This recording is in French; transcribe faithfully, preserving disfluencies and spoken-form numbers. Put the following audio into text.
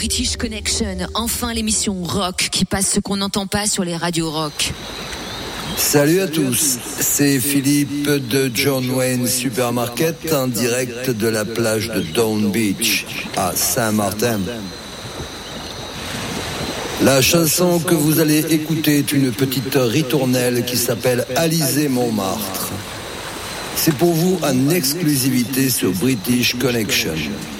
British Connection, enfin l'émission rock qui passe ce qu'on n'entend pas sur les radios rock. Salut à tous, c'est Philippe de John Wayne Supermarket en direct de la plage de Down Beach à Saint-Martin. La chanson que vous allez écouter est une petite ritournelle qui s'appelle Alizé Montmartre. C'est pour vous en exclusivité sur British Connection.